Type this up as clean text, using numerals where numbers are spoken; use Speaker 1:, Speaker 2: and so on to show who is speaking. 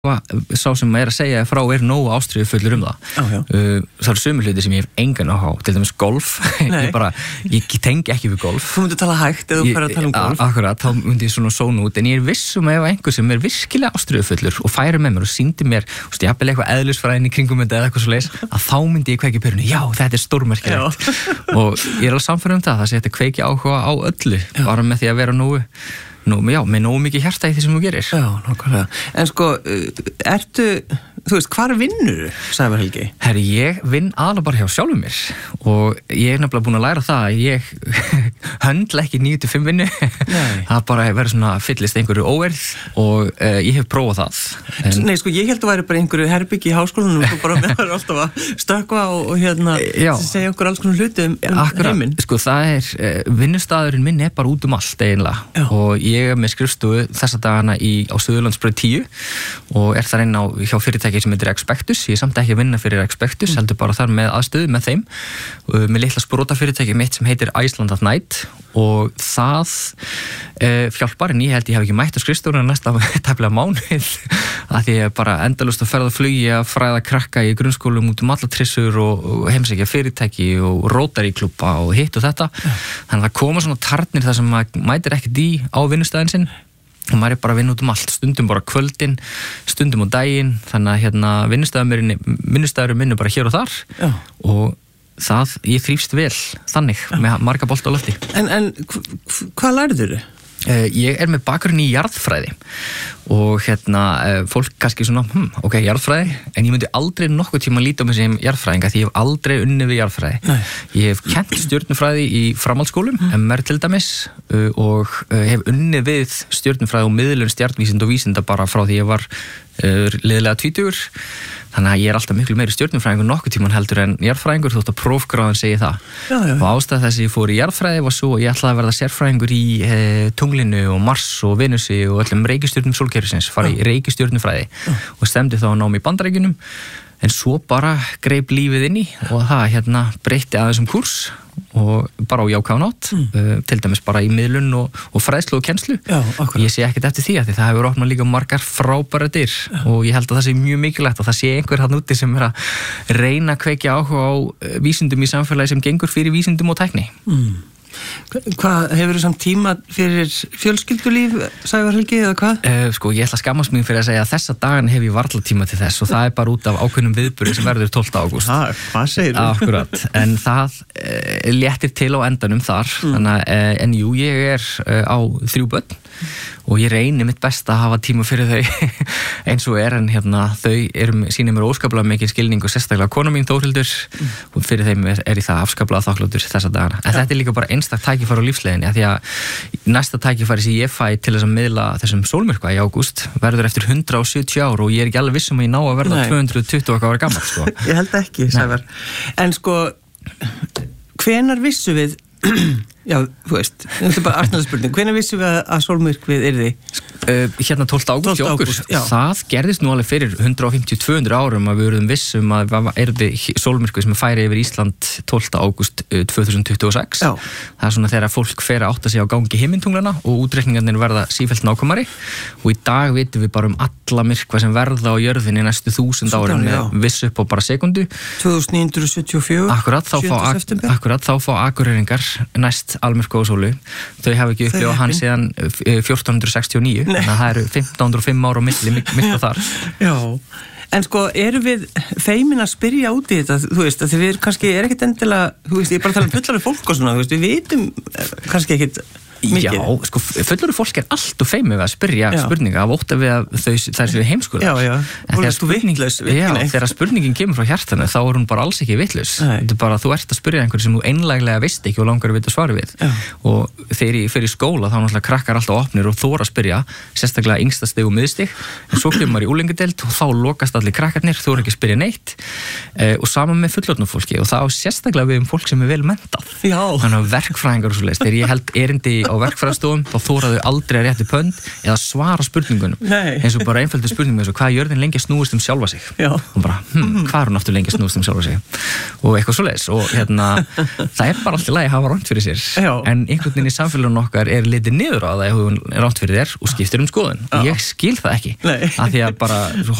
Speaker 1: sá sem að segja frá nógu ástríðufullur það. Það sömu hluti sem ég hef engan áhuga á, til dæmis golf. ég tengi ekki við golf.
Speaker 2: Þú myndir tala hægt eða þú færir að tala golf.
Speaker 1: Akkurat, þá myndi ég svona sóna út, en ég viss ef einhver sem virkilega ástríðufullur og færi með mér og sýndi mér, jafnvel eitthvað eðlisfræðin í kringum þetta eða eitthvað svoleiðis, að þá myndi ég kveikja perunni, já, þetta stórmerkilegt. Og ég alveg samfærum það sé þetta kveikja áhuga á öllu, bara með því að vera með nógu mikið hjarta í því sem þú gerir.
Speaker 2: Já, nákvæmlega. En sko, þú veist, hvar vinnur Sævar Helgi?
Speaker 1: Herri, ég vinn aðalega bara hjá sjálfum mér og ég nefnilega búin að læra það að ég höndla ekki 9-5 vinnu. Það bara verður svona fyllist einhverju óerð og ég hef prófað það.
Speaker 2: Nei, sko, ég held að væri bara einhverju herbyggi í háskólanum og bara með það alltaf að stökkva og segja okkur alls konar hluti heiminn.
Speaker 1: Sko, það vinnustaðurinn minn bara út allt eiginlega og ég með skrifstofu þessa dagana á Suðurlandsbraut 10 og þar inn hjá fyrirtæki sem heitir Expectus. Ég samt ekki að vinna fyrir Expectus, heldur bara þar með aðstöðu með þeim, með litla sprótafyrirtæki mitt sem heitir Iceland at Night og það hjálpar, en ég held ég hef ekki mætt á skrifstofuna næsta tæplega mánuð að því ég bara endalaust að ferða flugi að fræða krakka í grunnskólum út alla trissur og heimsækja fyrirtæki og Rotary klúbba og hitt og þetta. Þannig að það koma svona tarnir þar sem maður mætir ekkert í á vinnustæðin sinn og maður bara að vinna út allt, stundum bara kvöldin, stundum á daginn, þannig að vinnustæðurinn minn bara hér og þar og ég þrífst vel þannig með marga bolta á lofti.
Speaker 2: En hvað lærður þau?
Speaker 1: Ég með bakgrunn í jarðfræði og fólk kannski svona, jarðfræði, en ég myndi aldrei nokkuð tíma líta á mig sem jarðfræðinga því ég hef aldrei unnið við jarðfræði. Ég hef kennt stjörnufræði í framhaldsskólum, MR til dæmis, og hef unnið við stjörnufræði og miðlun stjarnvísinda og vísinda bara frá því ég var liðlega 20. Þannig að ég alltaf miklu meiri stjörnufræðingur nokkuð tíman heldur en jarðfræðingur þótt að prófgráðan segi það. Og ástæða þess að ég fór í jarðfræði var svo að ég ætlaði að verða sérfræðingur í tunglinu og Mars og Venusi og öllum reikistjörnum sólkerfisins, fara í reikistjörnufræði og stemdi þá að námi í Bandaríkjunum, en svo bara greip lífið inn í og það breytti aðeins kurs og bara á jákvæðan hátt, til dæmis bara í miðlun og fræðslu og kennslu. Ég sé ekkert eftir því að það hefur opnað líka margar frábærar dyr og ég held að það sé mjög mikilvægt og það sé einhver hann úti sem að reyna að kveikja áhuga á vísindum í samfélagi sem gengur fyrir vísindum og tækni.
Speaker 2: Hvað, hefur þú samt tíma fyrir fjölskyldulíf, Sævar Helgi, eða hvað?
Speaker 1: Sko, ég ætla að skammast mín fyrir að segja að þessa dagana hef ég varla tíma til þess og það bara út af ákveðnum viðburði sem verður 12. ágúst.
Speaker 2: Hvað segir þú?
Speaker 1: Akkurat, en það léttir til á endanum þar, en jú, ég á 3 börn og ég reyni mitt besta að hafa tíma fyrir þau eins og en þau sýnir mér óskaplega mikið skilning og sérstaklega kona mín Þórhildur og fyrir þeim ég það afskaplega þakkláttur þessa dagana. En þetta líka bara einstakt tækifæri á lífsleiðinni, því að næsta tækifæri sem ég fæ til þess að miðla þessum sólmyrkva í ágúst verður eftir 170 ár og ég ekki alveg viss að ég ná að verða 220 ára gamall, sko.
Speaker 2: Ég held ekki, Sævar. En sko, hvenær vissu við já, þú veist, þetta bara artnaðarspurning, hvenær vissum við að sólmyrkvið yrði?
Speaker 1: 12. ágúst í okkur, það gerðist nú alveg fyrir 150-200 árum að við verðum vissum að yrði sólmyrkvið sem færi yfir Ísland 12. ágúst 2026. Það svona þegar fólk fer að átta sig á gangi himmintunglana og útreikningarnir verða sífellt nákvæmari og í dag vitum við bara alla myrkva sem verða á jörðinni næstu 1000 árum með viss upp á bara sekundu.
Speaker 2: 2974
Speaker 1: Akkurat, þá fá Akureyringar næst almyrkva á sólu. Þau hafa ekki upplifað hann síðan 1469. Þannig að það eru 1505 ára á milli myrkva þar.
Speaker 2: Já, en sko, erum við feimin að spyrja út í þetta, þú veist, að við kannski ekkert endilega, þú veist, ég bara tala fullarið fólk og svona, þú veist, við vitum kannski ekkert mikið.
Speaker 1: Já, sko, fullorðið fólk allt og feimið við að spyrja spurninga af ótta við að þær séu heimskulegar. Þegar spurningin kemur frá hjartanu þá hún bara alls ekki vitlaus. Þetta bara þú ert að spyrja einhverju sem þú einlæglega veist ekki og langar að vita svari við. Og þegar ég fer í skóla þá náttúrulega krakkar alltaf opnir og þora að spyrja, sérstaklega yngsta stig og miðstig. En svo kemur maður í úlingudeild og þá lokast allir krakkarnir, þora ekki að spyrja neitt. og saman með fullorðnu fólki og það á sérstaklega við fólk sem vel menntað.
Speaker 2: Já.
Speaker 1: Þannig að verkfræðingar og svoleiðis, þegar ég held erindi á verkfræðastofum þá þóraðu aldrei að rétti pönd eða svara spurningunum.
Speaker 2: Nei.
Speaker 1: Eins og bara einföldu spurningum eins og hvað jörðin lengi snúist sjálfa sig.
Speaker 2: Já.
Speaker 1: Og bara, hvað er hún aftur lengi snúist sjálfa sig? Og eitthvað svoleiðis og það bara alltaf lagi að hafa rangt fyrir sér.
Speaker 2: Já.
Speaker 1: En einhvern veginn í samfélaginu okkar er litið niður á það ef hún er rangt fyrir þér og skiptir skoðun. Ég skil það ekki. Af því að bara